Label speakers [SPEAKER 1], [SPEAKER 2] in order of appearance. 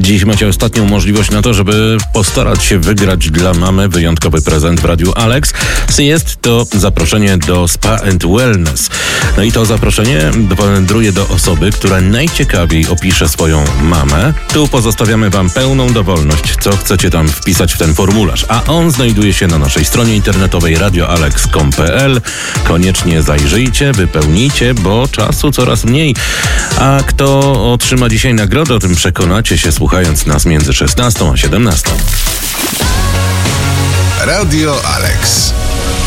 [SPEAKER 1] Dziś macie ostatnią możliwość na to, żeby postarać się wygrać dla mamy wyjątkowy prezent w Radiu Alex. Jest to zaproszenie do Spa and Wellness. No i to zaproszenie wędruje do osoby, która najciekawiej opisze swoją mamę. Tu pozostawiamy wam pełną dowolność, co chcecie tam wpisać w ten formularz, a on znajduje się na naszej stronie internetowej radioalex.com.pl. Koniecznie zajrzyjcie, wypełnijcie, bo czasu coraz mniej. A kto otrzyma dzisiaj nagrodę, o tym przekonacie się słuchając nas między 16 a 17.
[SPEAKER 2] Radio Alex.